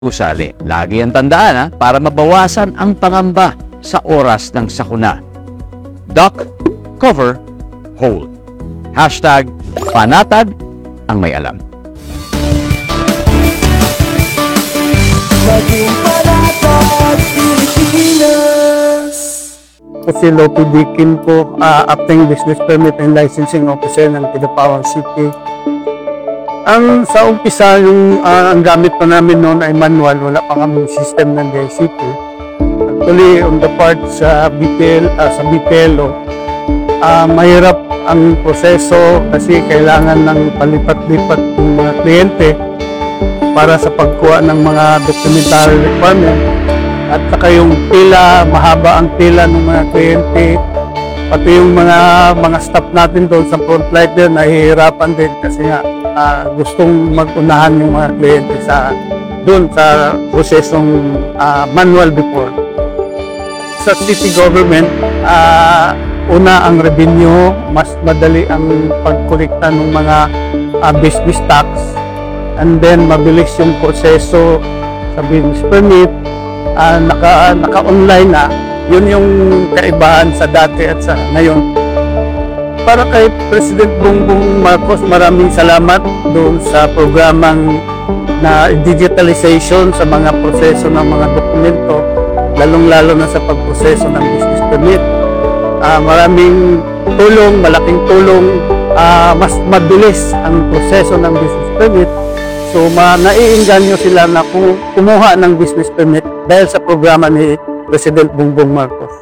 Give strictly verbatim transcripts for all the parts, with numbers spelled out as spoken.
gusali. Lagi ang tandaan ha, para mabawasan ang pangamba sa oras ng sakuna. Duck, cover, hold. Hashtag panatag ang may alam. Maging panatag Pilipinas. Si Lopi Dikin po, uh, Acting Business Permit and Licensing Officer ng Kidapawan City. Ang sa umpisa, yung uh, ang gamit pa namin noon ay manual, wala pa kami system ng D I C T. Actually, on the part sa B P L, uh, sa B P L O, uh, mahirap ang proseso kasi kailangan ng palipat-lipat ng mga kliyente para sa pagkuha ng mga documentary requirement. At saka yung pila, mahaba ang pila ng mga kliyente. Pati yung mga mga staff natin doon sa frontline din, nahihirapan din kasi nga uh, gustong mag-unahan yung mga kliyente sa doon sa prosesong uh, manual before. Sa city government, uh, una ang revenue, mas madali ang pagkolekta ng mga uh, business tax, and then mabilis yung proseso sa business permit. Uh, naka, naka-online na, yun yung kaibahan sa dati at sa ngayon. Para kay President Bongbong Marcos, maraming salamat doon sa programang na digitalization sa mga proseso ng mga dokumento, lalong-lalo na sa pagproseso ng business permit. Uh, maraming tulong, malaking tulong, uh, mas mabilis ang proseso ng business permit. So, ma naiinganyo sila na kung kumuha ng business permit dahil sa programa ni President Bongbong Marcos.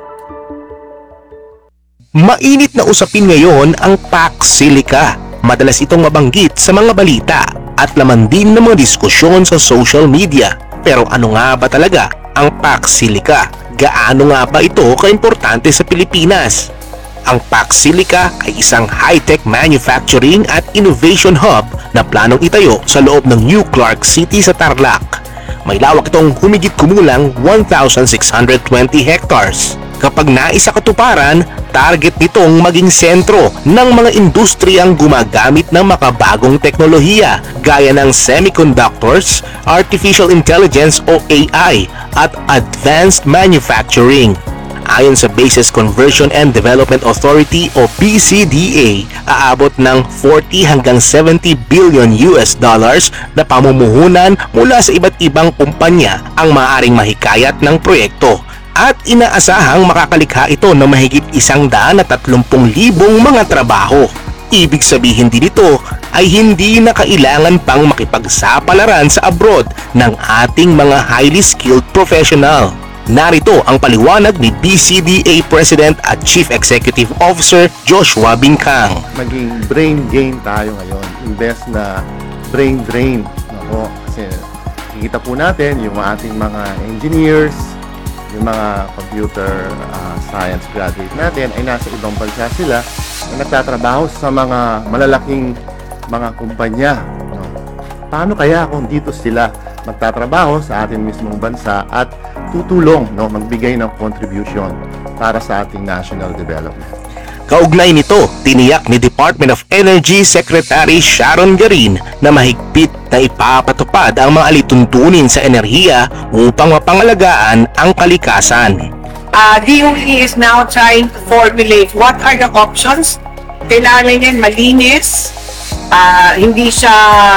Mainit na usapin ngayon ang Pax Silica. Madalas itong mabanggit sa mga balita at laman din ng mga diskusyon sa social media. Pero ano nga ba talaga ang Pax Silica? Gaano nga ba ito kaimportante sa Pilipinas? Ang Pax Silica ay isang high-tech manufacturing at innovation hub na planong itayo sa loob ng New Clark City sa Tarlac. May lawak itong humigit kumulang one thousand six hundred twenty hectares. Kapag naisa katuparan, target nitong maging sentro ng mga industriyang gumagamit ng makabagong teknolohiya gaya ng semiconductors, artificial intelligence o A I at advanced manufacturing. Ayon sa Bases Conversion and Development Authority o B C D A, aabot ng forty hanggang seventy billion U S dollars na pamumuhunan mula sa iba't ibang kumpanya ang maaaring mahikayat ng proyekto. At inaasahang makakalikha ito ng mahigit isang daan at tatlumpung libong mga trabaho. Ibig sabihin din ito ay hindi na kailangan pang makipagsapalaran sa abroad ng ating mga highly skilled professional. Narito ang paliwanag ni B C D A President at Chief Executive Officer Joshua Bincang. Maging brain gain tayo ngayon, imbes na brain drain. Ako, kasi kikita po natin yung ating mga engineers, yung mga computer uh, science graduate natin ay nasa ibang bansa sila na nagtatrabaho sa mga malalaking mga kumpanya. No? Paano kaya kung dito sila magtatrabaho sa ating mismong bansa at tutulong, no, magbigay ng contribution para sa ating national development? Kaugnay nito, tiniyak ni Department of Energy Secretary Sharon Garin na mahigpit na ipapatupad ang mga alituntunin sa enerhiya upang mapangalagaan ang kalikasan. Uh, D O E is now trying to formulate what are the options. Kailangan yan malinis, uh, hindi siya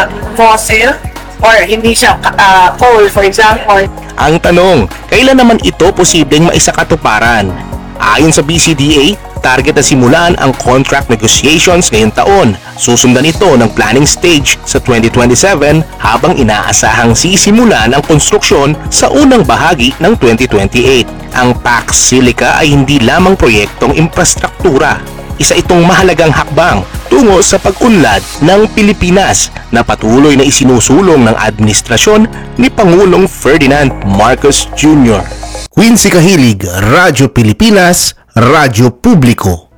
fossil, or hindi siya uh, coal, for example. Ang tanong, kailan naman ito posibleng maisakatuparan? Ayon sa B C D A, target na simulan ang contract negotiations ngayong taon. Susundan ito ng planning stage sa twenty twenty-seven habang inaasahang sisimulan ang konstruksyon sa unang bahagi ng twenty twenty-eight. Ang Pax Silica ay hindi lamang proyektong infrastruktura. Isa itong mahalagang hakbang tungo sa pag-unlad ng Pilipinas na patuloy na isinusulong ng administrasyon ni Pangulong Ferdinand Marcos Junior Quincy Kahilig, Radyo Pilipinas, Radyo Publiko.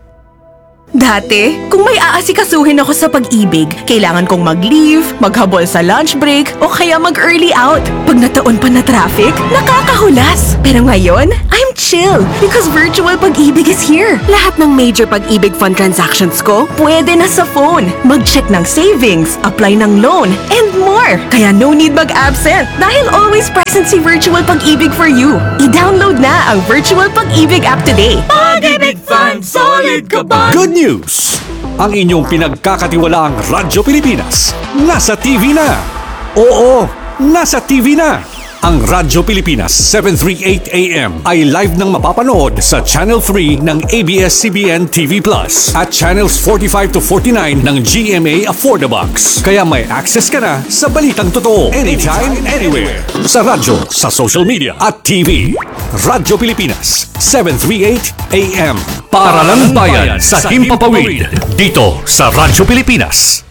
Dati, kung may aasikasuhin ako sa pag-ibig, kailangan kong mag-leave, maghabol sa lunch break, o kaya mag-early out. Pag nataon pa na traffic, nakakahulas. Pero ngayon, I'm chill. chill because virtual pag-ibig is here. Lahat ng major pag-ibig fund transactions ko, pwede na sa phone. Mag-check ng savings, apply ng loan, and more. Kaya no need mag-absent dahil always present si virtual pag-ibig for you. I-download na ang virtual pag-ibig app today. Pag-ibig Fund, solid ka ba? Good news! Ang inyong pinagkakatiwalaang Radyo Pilipinas nasa T V na. Oo, nasa T V na. Ang Radyo Pilipinas seven thirty-eight A M ay live nang mapapanood sa Channel three ng A B S C B N T V Plus at Channels forty-five to forty-nine ng G M A Affordabox. Kaya may access ka na sa balitang totoo anytime, anywhere. Sa radyo, sa social media at T V. Radyo Pilipinas seven thirty-eight A M. Para lang bayan sa Himpapawid. Dito sa Radyo Pilipinas.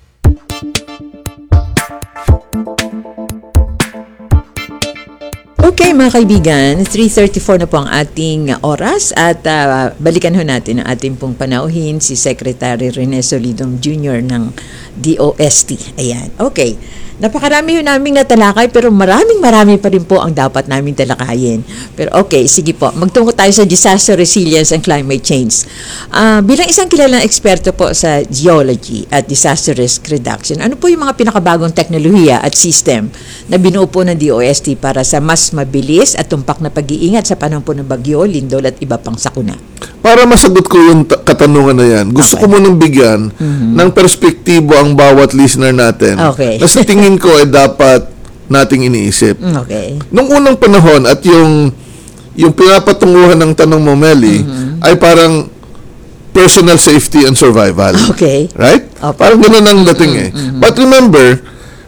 Okay mga kaibigan, three thirty-four na po ang ating oras at uh, balikan ho natin ang ating pong panauhin si Secretary Rene Solidum Junior ng D O S T. Ayan, okay. Napakarami ho naming natalakay pero maraming marami pa rin po ang dapat naming talakayin. Pero okay, sige po. Magtungo tayo sa disaster resilience and climate change. Uh, bilang isang kilalang eksperto po sa geology at disaster risk reduction, ano po yung mga pinakabagong teknolohiya at system na binuo po ng D O S T para sa mas mabilis at tumpak na pag-iingat sa panahon po ng bagyo, lindol at iba pang sakuna? Para masagot ko yung ta- katanungan na yan, gusto Okay. ko munang bigyan Mhm. ng perspektibo ang bawat listener natin Okay. na sa tingin ko ay dapat nating iniisip. Mm, Okay. Nung unang panahon at yung yung pinapatunguhan ng tanong mo, Meli, ay parang personal safety and survival. Okay. Right? Opo. Parang gano'n ang dating eh. But remember,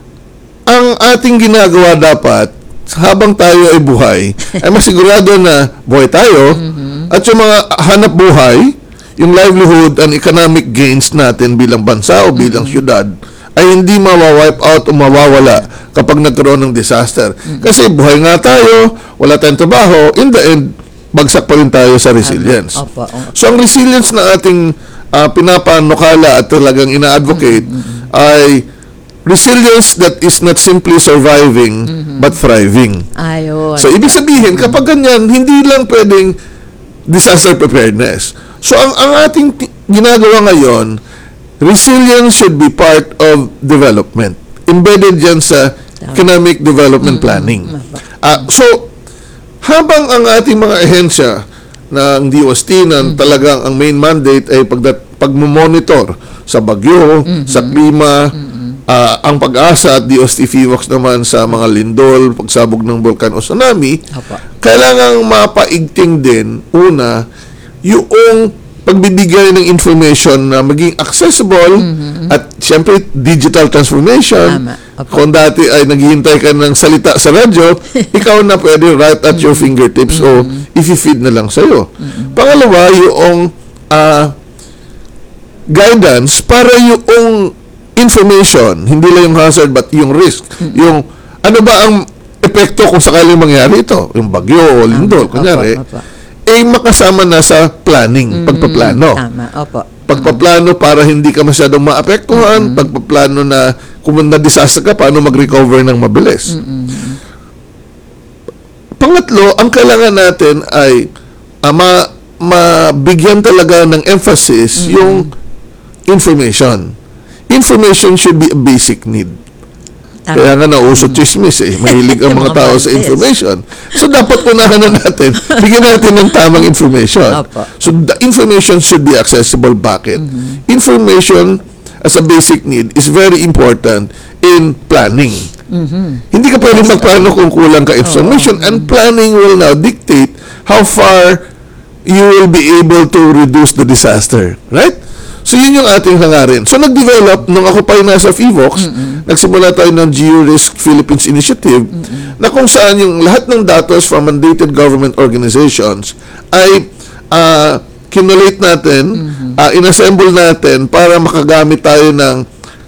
ang ating ginagawa dapat habang tayo ay buhay, ay masigurado na buhay tayo at yung mga hanap buhay, yung livelihood and economic gains natin bilang bansa o bilang syudad ay hindi mawawipe out o mawawala kapag nagkaroon ng disaster. Kasi buhay nga tayo, wala tayong trabaho, in the end, bagsak pa rin tayo sa resilience. Opo, opo. So, ang resilience na ating uh, pinapanukala at talagang ina-advocate ay resilience that is not simply surviving but thriving. Ayun. So, ibig sabihin, kapag ganyan, hindi lang pwedeng disaster preparedness. So, ang, ang ating ti- ginagawa ngayon, resilience should be part of development. Embedded yan sa economic development planning. Ah, so, habang ang ating mga ehensya ng D O S T na talagang ang main mandate ay pagdat pagmomonitor sa bagyo, sa klima, ah, ang pag-asa at D O S T FIVOX naman sa mga lindol, pagsabog ng bulkan o tsunami, Opo. kailangang mapaigting din, una, yung pagbibigay ng information na maging accessible at siyempre digital transformation. Tama. Opo. Kung dati ay naghihintay ka ng salita sa radyo, ikaw na pwede right at your fingertips o i-feed na lang sa'yo. Pangalawa, yung ah, guidance para yung information, hindi lang yung hazard but yung risk. Yung ano ba ang epekto kung sakaling mangyari ito? Yung bagyo o lindol, Opo, kunyari, opo. eh makasama na sa planning, pagpaplano. Tama, opo. Pagpaplano para hindi ka masyadong maapektuhan, pagpaplano na kung na-disaster ka, paano mag-recover ng mabilis. Pangatlo, ang kailangan natin ay uh, ma mabigyan talaga ng emphasis yung information. Information should be a basic need. Tama. Kaya nga nauso chismis eh. Mahilig ang mga Mga tao sa Martes. information. So, dapat unahan na natin. Bigyan natin ng tamang information. Opo. So, the information should be accessible. Bakit? Information as a basic need is very important in planning. Hindi ka pwedeng magplano kung kulang ka information. And planning will now dictate how far you will be able to reduce the disaster. Right? So, yun yung ating hangarin. So, nag-develop, nung ako pa yung nasa FIVOX, nagsimula tayo ng GeoRisk Philippines Initiative, na kung saan yung lahat ng datos from mandated government organizations ay uh, kinulate natin, uh, inassemble natin para makagamit tayo ng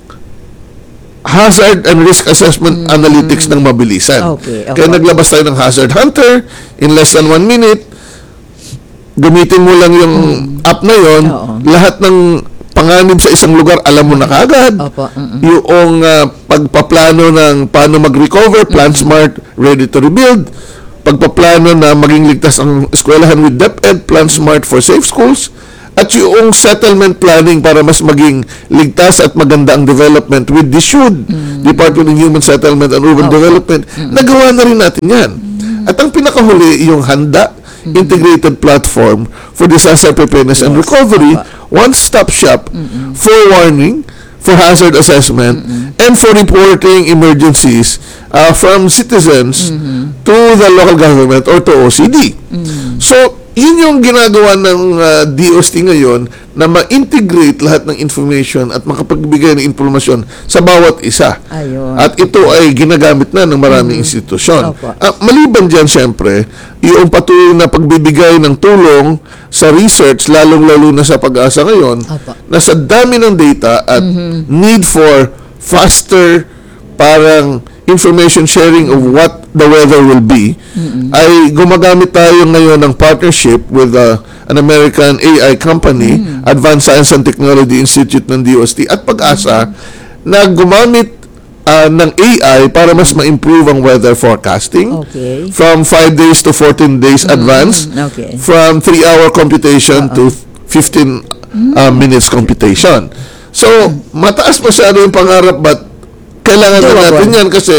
hazard and risk assessment analytics ng mabilisan. Okay, okay. Kaya naglabas tayo ng Hazard Hunter in less than one minute. Gamitin mo lang yung app na yon, Oo. lahat ng panganib sa isang lugar, alam mo na kaagad. Opo, mm-mm. Yung uh, pagpaplano ng paano mag-recover, plan smart, ready to rebuild. pagpaplano na maging ligtas ang eskwelahan with DepEd, Plan Smart for Safe Schools, at yung settlement planning para mas maging ligtas at maganda ang development with the SHUD, Department of Human Settlement and Urban Development. Nagawa na rin natin yan. At ang pinakahuli, yung handa, integrated platform for disaster preparedness and recovery, one-stop shop for warning, for hazard assessment, and for reporting emergencies uh, from citizens to the local government or to O C D. So, yun yung ginagawa ng uh, D O S T ngayon na ma-integrate lahat ng information at makapagbigay ng informasyon sa bawat isa. Ayun. At ito ay ginagamit na ng maraming institusyon. Opo. Ah, maliban dyan, syempre, yung patuloy na pagbibigay ng tulong sa research, lalong-lalo na sa pag-asa ngayon, Opo. na sa dami ng data at need for faster parang information sharing of what the weather will be, ay gumagamit tayo ngayon ng partnership with uh, an American A I company, Advanced Science and Technology Institute ng D O S T at Pag-asa, na gumamit uh, ng A I para mas ma-improve ang weather forecasting Okay. from five days to fourteen days advance, Okay. from three hour computation to fifteen uh, minutes computation. So, mataas masyado yung pangarap, but kailangan na natin yan kasi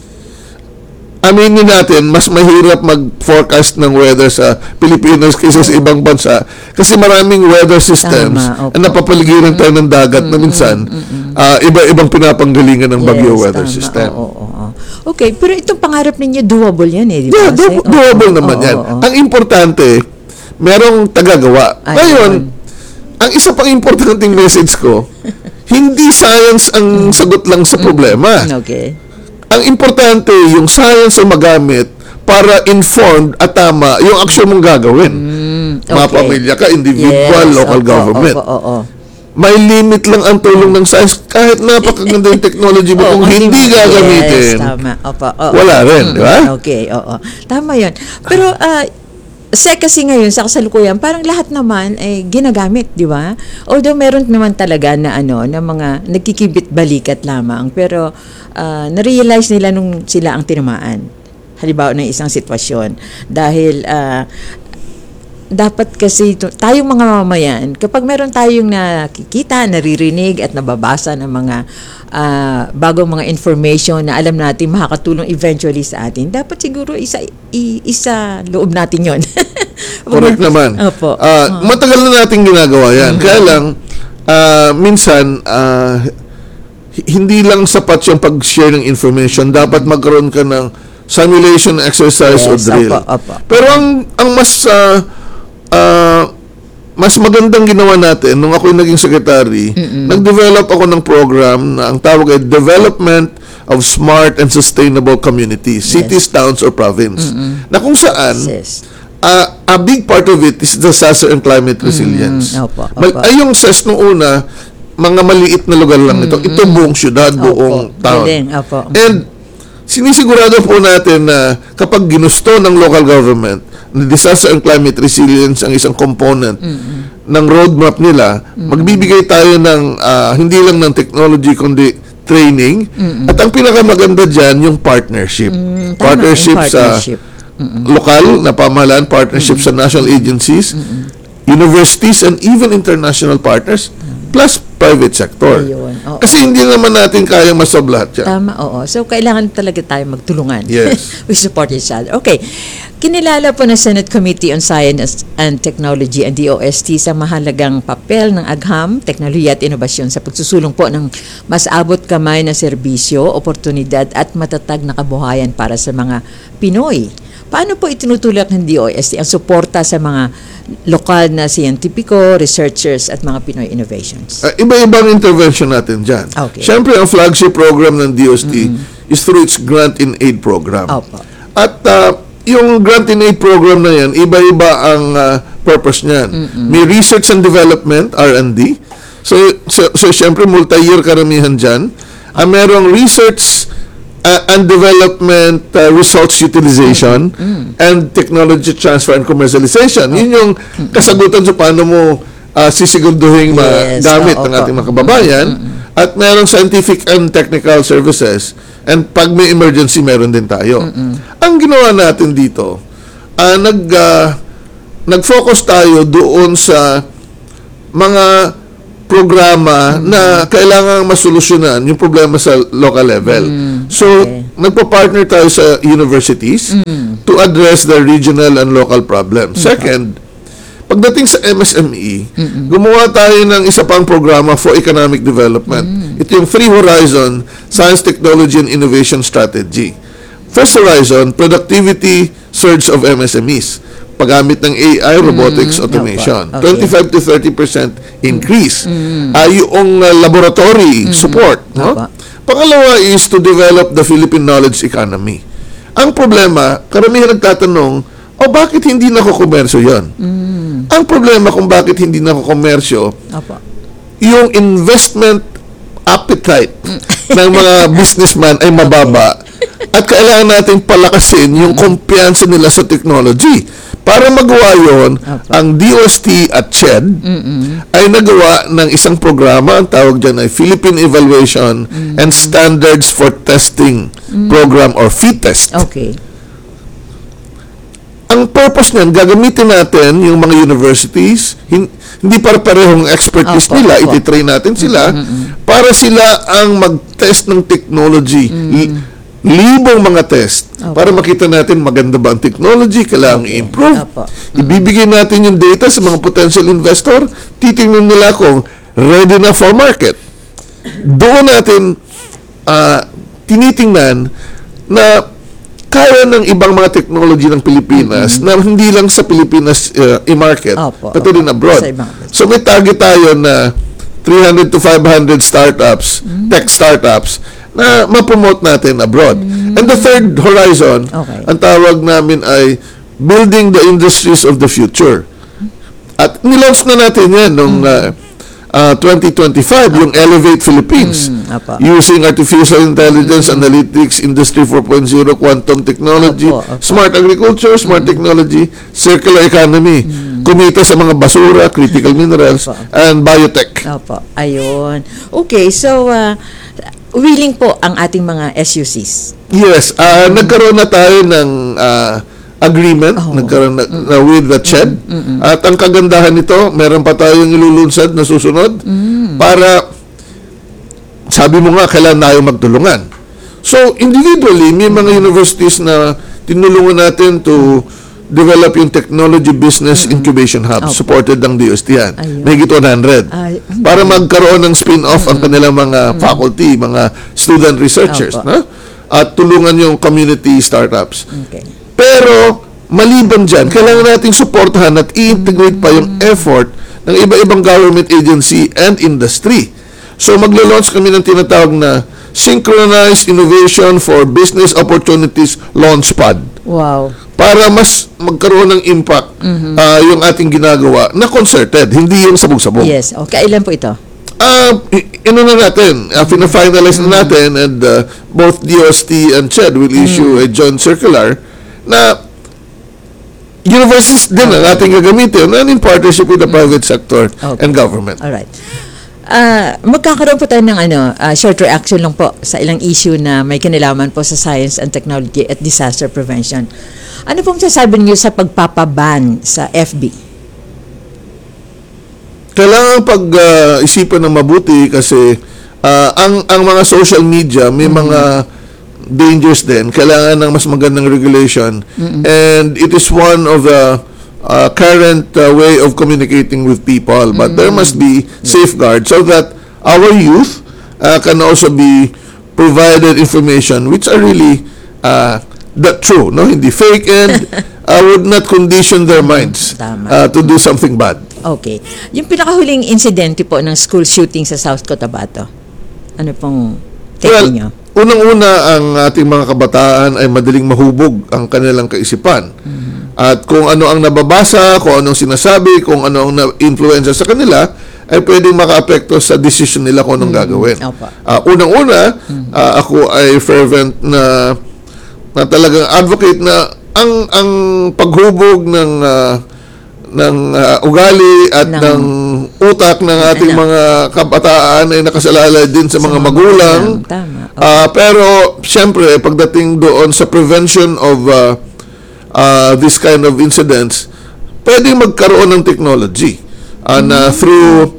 aminin natin, mas mahirap mag-forecast ng weather sa Pilipinas kaysa sa ibang bansa kasi maraming weather systems Tama, opo. na napapaligiran tayo ng dagat na minsan uh, iba-ibang pinapanggalingan ng bagyo Yes, weather tama. system. Oo, oo, oo. Okay, pero itong pangarap ninyo, doable yan eh, di ba? Yeah, do- Kasi- doable oo, naman oo, yan. oo. Ang importante, merong tagagawa. Ayun. Ngayon, ang isa pang importanteng message ko, hindi science ang sagot lang sa problema. Okay. Ang importante, yung science ay magamit para informed at tama yung action mong gagawin. Mga okay. pamilya ka, individual, Yes, local opo, government. Opo, oo. May limit lang ang tulong ng science kahit napakaganda yung technology mo. Oo, Kung hindi mo- gagamitin, Yes, tama. Opo, oo. wala rin, di ba? Okay, oo. Tama yun. Pero, ah, sa kasi ngayon, sa kasalukuyan, parang lahat naman ay ginagamit, di ba? Although meron naman talaga na ano, na mga nagkikibit balikat lamang, pero ah, na-realize nila nung sila ang tinamaan. Halimbawa ng isang sitwasyon. Dahil ah, dapat kasi ito- tayong mga mamamayan, kapag meron tayong nakikita, naririnig at nababasa ng mga ah, bagong mga information na alam natin makakatulong eventually sa atin, dapat siguro isa i- isa loob natin yon. Correct naman. Opo. Ah, matagal na natin ginagawa yan. Kaya lang, ah, minsan, ah, h- hindi lang sapat yung pag-share ng information. Dapat magkaroon ka ng simulation exercise o Yes, drill. opo, opo. Pero ang, ang mas ah, ah, mas magandang ginawa natin nung ako'y naging secretary, nag-develop ako ng program na ang tawag ay Development of Smart and Sustainable Communities, cities, towns, or province. Na kung saan, Yes. uh, a big part of it is disaster and climate resilience. opo, opo. Mal- ay yung S E S nung una, mga maliit na lugar lang ito. Ito buong syudad, buong Opo, town. galing, opo. And sinisigurado po natin na kapag ginusto ng local government na disaster and climate resilience ang isang component ng roadmap nila, magbibigay tayo ng ah, hindi lang ng technology kundi training. At ang pinakamaganda dyan, yung partnership. tama, partnership yung sa partnership. lokal na pamahalaan, partnership sa national agencies, universities, and even international partners, plus private sector. Ayun, oo. Kasi hindi naman natin kaya masolve lahat yan. Tama, oo. So, kailangan talaga tayo magtulungan. Yes. We support each other. Okay. Kinilala po ng Senate Committee on Science and Technology and D O S T sa mahalagang papel ng agham, teknolohiya at inobasyon sa pagsusulong po ng mas abot kamay na serbisyo, oportunidad at matatag na kabuhayan para sa mga Pinoy. Paano po itinutulak ng D O S T ang suporta sa mga lokal na siyentipiko, researchers at mga Pinoy innovations? Uh, iba-ibang intervention natin dyan. Okay. Siyempre, ang flagship program ng D O S T is through its Grant in Aid program. Opo. At uh, yung Grant in Aid program na yan, iba-iba ang uh, purpose niyan. May research and development, R and D. So, so, so siyempre, multi-year karamihan dyan. Uh, merong research uh, and development uh, results utilization and technology transfer and commercialization. Yun yung kasagutan sa paano mo uh, sisigurduhin Yes, magamit oo ng po. ating mga kababayan. At merong scientific and technical services. And pag may emergency, meron din tayo. Ang ginawa natin dito, uh, nag, uh, nag-focus tayo doon sa mga programa na kailangang masolusyonan yung problema sa local level. So, nagpa-partner tayo sa universities to address the regional and local problems. Second, pagdating sa M S M E, gumawa tayo ng isa pang programa for economic development. Ito yung Free Horizon Science, Technology, and Innovation Strategy. First Horizon, Productivity Surge of M S M Es. Paggamit ng A I, robotics, automation. Okay. twenty-five to thirty percent increase. Ah, yung uh, laboratory support. No? Opo. Pangalawa is to develop the Philippine knowledge economy. Ang problema, karamihan nagtatanong, o bakit hindi nakukomersyo yun? Ang problema kung bakit hindi nakukomersyo, Opo. yung investment appetite ng mga businessman ay mababa at kailangan natin palakasin yung kumpiyansa nila sa technology. Para magawa yun, ang D O S T at C H E D ay nagawa ng isang programa, ang tawag dyan ay Philippine Evaluation and Standards for Testing Program or PHETEST. Okay. Ang purpose niyan, gagamitin natin yung mga universities, hin- hindi para parehong expertise Opo, nila, opo. ititrain natin sila, para sila ang mag-test ng technology. Li- libong mga test para makita natin maganda ba ang technology, kailangan i-improve. Opo. Ibibigay natin yung data sa mga potential investor, titingnan nila kung ready na for market. Doon natin ah, tinitingnan na kaya ng ibang mga technology ng Pilipinas na hindi lang sa Pilipinas uh, i-market, Opo, pati opo. rin abroad. Sa ibang- So may target tayo na three hundred to five hundred startups, tech startups, na ma-promote natin abroad. And the third horizon, Okay. ang tawag namin ay building the industries of the future. At nilaunch na natin yan noong uh, uh, twenty twenty-five, yung Elevate Philippines. Apa. Using artificial intelligence, analytics, industry four point oh, quantum technology, Opo, opo. smart agriculture, smart technology, circular economy, kumita sa mga basura, critical minerals, Opo. and biotech. Opo. Ayun. Okay, so uh, willing po ang ating mga S U Cs. Yes, ah, nagkaroon na tayo ng ah, agreement, Oh. nagkaroon na, na with the C H E D. At ang kagandahan nito, meron pa tayong ilulunsad na susunod para, sabi mo nga, kailangan tayo magtulungan. So, individually, may mga universities na tinulungan natin to develop yung Technology Business Incubation Hub, Opo. supported ng D O S T yan. Ayun. Mahigit one hundred. Ay, Para magkaroon ng spin-off ang kanilang mga faculty, mga student researchers, Opo. no? At tulungan yung community startups. Okay. Pero, maliban dyan, kailangan nating suportahan at i-integrate pa yung effort ng iba-ibang government agency and industry. So, maglo-launch kami ng tinatawag na Synchronized Innovation for Business Opportunities Launchpad Wow. para mas magkaroon ng impact ah, yung ating ginagawa na concerted, hindi yung sabog-sabog. Yes. Okay, kailan po ito? Ah, i- ano na natin, uh, fina-finalize na natin, and uh, both D O S T and C H E D will issue a joint circular na universities din ang ating gagamitin and in partnership with the private sector Okay. and government. Alright. Ah, magkakaroon po tayo ng ano, ah, short reaction lang po sa ilang issue na may kinalaman po sa science and technology at disaster prevention. Ano pong sasabi niyo sa pagpapaban sa F B? Kailangan pag-isipan ng mabuti kasi ah, ang ang mga social media may mga dangers din. Kailangan ng mas magandang regulation, and it is one of the uh, current uh, way of communicating with people, but there must be safeguards so that our youth uh, can also be provided information which are really uh, the true, no, hindi fake, and uh, would not condition their minds Tama. uh, to do something bad. Okay. Yung pinakahuling insidente po ng school shooting sa South Cotabato, ano pong take Well, niyo? unang-una, ang ating mga kabataan ay madaling mahubog ang kanilang kaisipan. At kung ano ang nababasa, kung anong sinasabi, kung ano ang na-influensya sa kanila, ay pwedeng maka-apekto sa decision nila kung anong gagawin. Opo. Ah, unang-una, ah, ako ay fervent na na talagang advocate na ang ang paghubog ng ah, ng ah, ugali at Ng- ng, utak ng ating Ano? mga kabataan ay nakasalalay din sa, mga, mga magulang. magulang, tama. Ah, pero siyempre pagdating doon sa prevention of ah, ah, this kind of incidents, pwedeng magkaroon ng technology and ah, through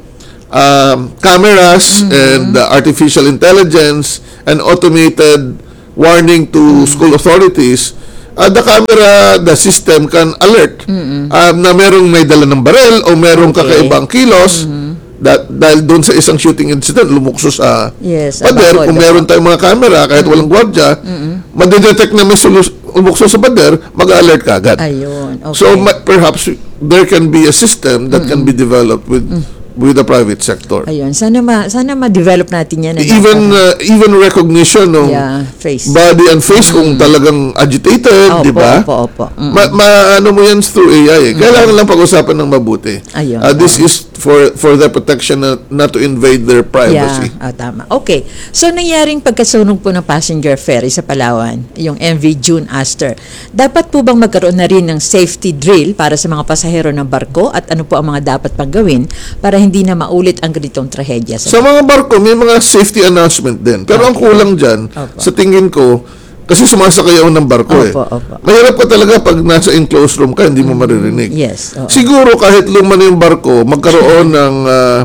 um, cameras and ah, artificial intelligence and automated warning to school authorities. Uh, the camera, the system can alert um, na merong may dala ng barel o merong Okay. kakaibang kilos that, dahil doon sa isang shooting incident, lumukso sa Yes, pader. abakod, Kung meron tayong mga camera, kahit walang gwardya, madidetect na may sulus- lumukso sa pader, mag-alert ka agad. Ayun, okay. So ma- perhaps there can be a system that can be developed with with the private sector. Ayun, sana ma sana ma-develop natin yan. ano? Even uh, even recognition ng Yeah, face. body and face kung talagang agitated, Opo, di ba? opo, opo. Mm. Ma, ma- ano mo yan through A I eh. Kailangan lang pag-usapan ng mabuti. Ayun. Uh, this is for for their protection, not, not to invade their privacy. Yeah, ah, tama. Okay. So, nangyaring pagkasunog po ng passenger ferry sa Palawan, yung M V June Aster, dapat po bang magkaroon na rin ng safety drill para sa mga pasahero ng barko at ano po ang mga dapat pang gawin para hindi na maulit ang ganitong trahedya? Sa mga barko, may mga safety announcement din. Pero ang kulang dyan, Opo. sa tingin ko, kasi sumasakay ako ng barko eh. Opo, opo. Mahirap ka talaga pag nasa enclosed room ka, hindi mo maririnig. Yes. oo. Siguro kahit luma na yung barko, magkaroon ng ah,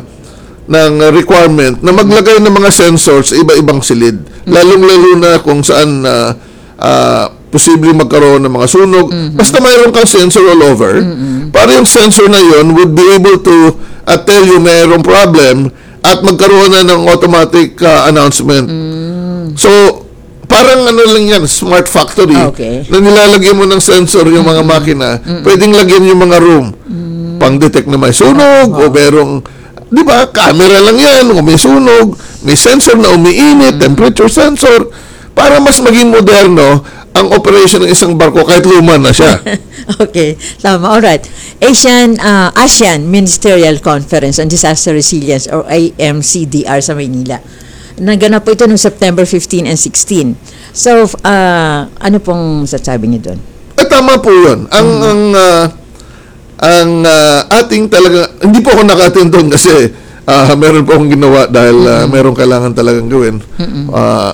ng requirement na maglagay ng mga sensors sa iba-ibang silid. Lalong-lalo na kung saan na posibleng magkaroon ng mga sunog. Basta mayroon kang sensor all over. Para yung sensor na yon would be able to uh, tell you mayroong problem at magkaroon na ng automatic ah, announcement. So, parang ano lang yan, smart factory. Okay. Na nilalagyan mo ng sensor yung mga makina, pwedeng lagyan yung mga room. Pang-detect na may sunog, o merong, di ba, camera lang yan, o may sunog, may sensor na umiinit, temperature sensor, para mas maging moderno ang operation ng isang barko kahit luma na siya. Okay, tama. Alright. Asian, uh, ASEAN Ministerial Conference on Disaster Resilience or A M C D R sa Maynila. Naganap po ito noong September fifteen and sixteen. So, uh, ano pong sasabi niyo doon? At tama po yun. Ang, ang, ah, ang ah, ating talaga, hindi po ako naka-attend doon kasi ah, meron po akong ginawa dahil ah, meron kailangan talagang gawin. Ah,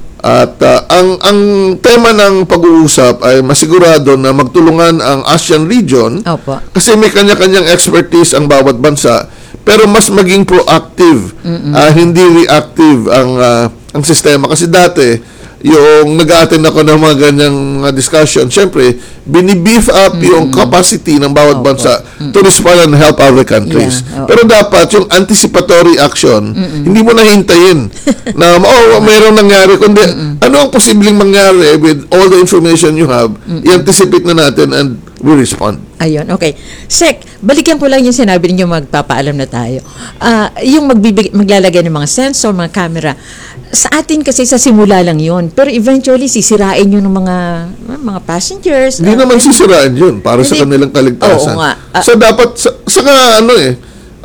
at ah, ang ang tema ng pag-uusap ay masigurado na magtulungan ang ASEAN region Opo. kasi may kanya-kanyang expertise ang bawat bansa pero mas maging proactive, ah, hindi reactive ang ah, ang sistema kasi dati yung nag-attend ako ng mga ganyang uh, discussion, syempre, binibeef up yung capacity ng bawat Opo. bansa to respond and help other countries. Yeah, oo. Pero dapat yung anticipatory action, hindi mo nahintayin na, oh, mayroong nangyari, kundi ano ang posibleng mangyari with all the information you have, i-anticipate na natin and we respond. Ayun, okay. Sek, balikan ko lang yung sinabi ninyo, magpapaalam na tayo. Ah, yung magbibig, maglalagay ng mga sensor, mga camera, sa atin kasi sa simula lang yun. Pero eventually, sisirain yun ng mga mga passengers. Hindi Ah, naman sisiraan yun para sa Hindi. kanilang kaligtasan. Oo nga. Ah. so dapat, sa, saka ano eh,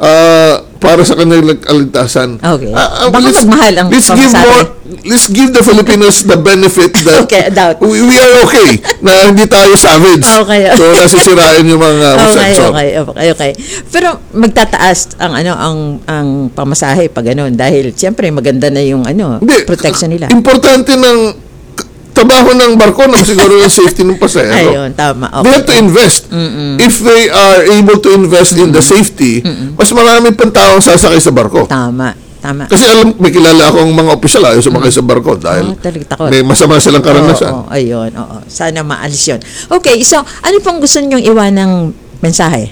ah, para sa kanilang kaligtasan. Okay. Ah, ah, Baka magmahal ang let's give pamasahe. more, let's give the Filipinos the benefit that Okay, doubt. we, we are okay na hindi tayo savage. Okay. So nasisirain yung mga Okay, sensor. okay, okay, okay. Pero magtataas ang ano ang ang pamasahe pag ganun dahil siyempre maganda na yung ano Hindi, protection nila. Importante ng k- trabaho ng barko na siguro yung safety ng pasahero. Ayun, tama. They have to Okay. invest. If they are able to invest in the safety, mas marami pang taong sasakay sa barko. Tama, tama. Kasi alam, may kilala akong mga opisyal ayaw sumakay sa barko dahil Oh, talaga takot. may masama silang karanasan. Oo, oo, ayun, oo. Sana maalis yun. Okay, so ano pong gusto niyong iwanang mensahe?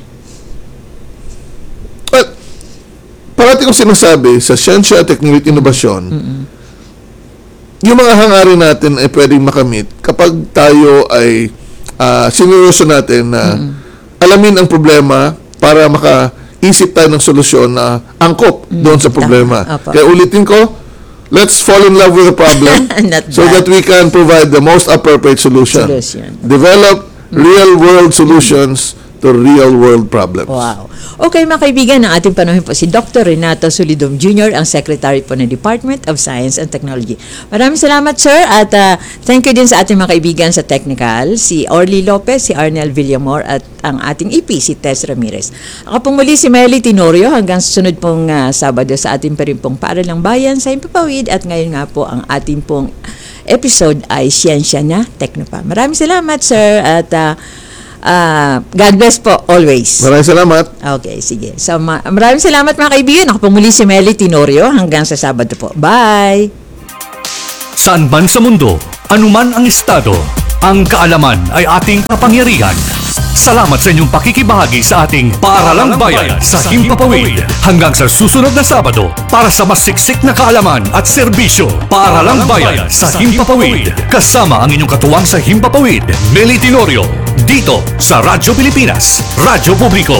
At parati kong sinasabi sa siyensya, teknolohiya at inobasyon, yung mga hangarin natin ay pwedeng makamit kapag tayo ay uh, sineryoso natin na alamin ang problema para makaisip tayo ng solusyon na angkop doon sa problema. Tama. Opo. Kaya ulitin ko, let's fall in love with the problem Not so bad. that we can provide the most appropriate solution. Solution. Develop real-world solutions to to real-world problems. Wow. Okay mga kaibigan, ang ating panahon po si Doctor Renato Solidum Junior, ang Secretary po ng Department of Science and Technology. Maraming salamat sir at uh, thank you din sa ating mga kaibigan sa technical, si Orly Lopez, si Arnel Villamor at ang ating E P, si Tess Ramirez. Ako pong muli si Melly Tenorio hanggang sunod pong uh, Sabado sa ating pa rin pong Paaralang Bayan sa Himpapawid at ngayon nga po ang ating pong episode ay Siyensya na Teknopa. Maraming salamat sir at uh, uh, God bless po always. Maraming salamat. Okay, sige. So ma- maraming salamat mga kaibigan. Ako po muli si Melly Tenorio hanggang sa Sabado po. Bye! Saan man sa mundo, anuman ang estado, ang kaalaman ay ating kapangyarihan. Salamat sa inyong pakikibahagi sa ating Paaralang Bayan sa Himpapawid. Hanggang sa susunod na Sabado para sa mas siksik na kaalaman at serbisyo. Paaralang Bayan sa Himpapawid. Kasama ang inyong katuwang sa Himpapawid, Melly Tenorio. Dito sa Radyo Pilipinas, Radyo Publiko.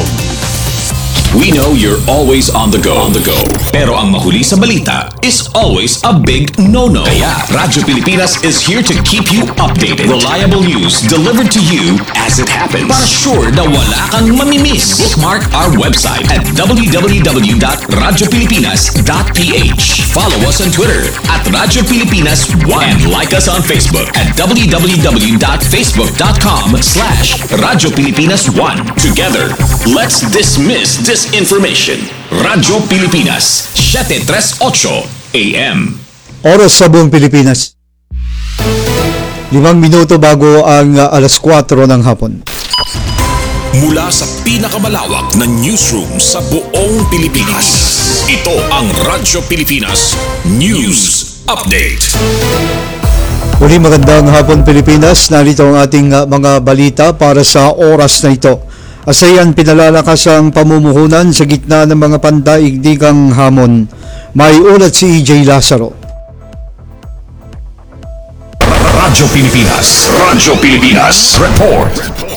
We know you're always on the go. On the go. Pero ang mahuli sa balita is always a big no-no. Kaya Radyo Pilipinas is here to keep you updated. Reliable news delivered to you as it happens. Para sure na wala kang mamimiss. Bookmark our website at w w w dot radyo pilipinas dot p h. Follow us on Twitter at Radyo Pilipinas one and like us on Facebook at w w w dot facebook dot com slash Radyo Pilipinas one. Together, let's dismiss disinformation. Radyo Pilipinas, seven thirty-eight A M. Oras sa buong Pilipinas. Limang minuto bago ang uh, alas kwatro ng hapon. Mula sa pinakamalawak na newsroom sa buong Pilipinas. Ito ang Radyo Pilipinas News Update. Muli magandang hapon Pilipinas. Narito ang ating uh, mga balita para sa oras na ito. Asayan pinalalakas ang pamumuhunan sa gitna ng mga pandaigdigang hamon. May ulat si E J Lazaro. Radyo Pilipinas. Radyo Pilipinas. Report.